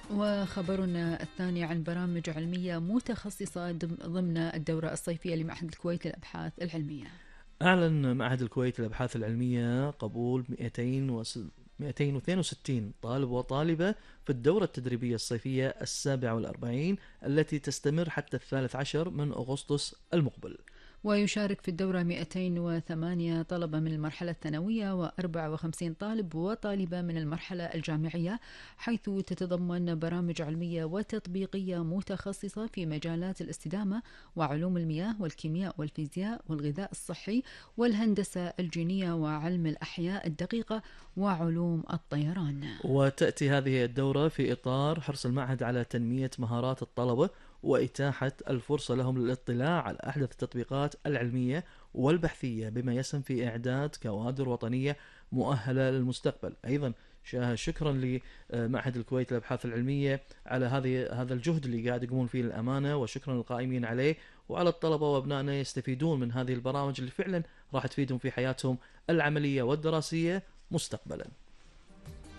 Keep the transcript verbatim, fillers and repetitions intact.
وخبرنا الثاني عن برامج علمية متخصصة ضمن الدورة الصيفية لمعهد الكويت للأبحاث العلمية. أعلن معهد الكويت للأبحاث العلمية قبول مئتين واثنين وستين طالب وطالبة في الدورة التدريبية الصيفية السابعة والأربعين التي تستمر حتى الثالث عشر من أغسطس المقبل. ويشارك في الدورة مئتين وثمانية طلبة من المرحلة الثانوية وأربعة وخمسين طالب وطالبة من المرحلة الجامعية، حيث تتضمن برامج علمية وتطبيقية متخصصة في مجالات الاستدامة وعلوم المياه والكيمياء والفيزياء والغذاء الصحي والهندسة الجينية وعلم الأحياء الدقيقة وعلوم الطيران. وتأتي هذه الدورة في إطار حرص المعهد على تنمية مهارات الطلبة وإتاحة الفرصة لهم للاطلاع على أحدث التطبيقات العلمية والبحثية، بما يسهم في إعداد كوادر وطنية مؤهلة للمستقبل. أيضا شكرا لمعهد الكويت للأبحاث العلمية على هذه هذا الجهد اللي قاعد يقومون فيه للأمانة، وشكرا للقائمين عليه، وعلى الطلبة وأبنائنا يستفيدون من هذه البرامج اللي فعلا راح تفيدهم في حياتهم العملية والدراسية مستقبلا.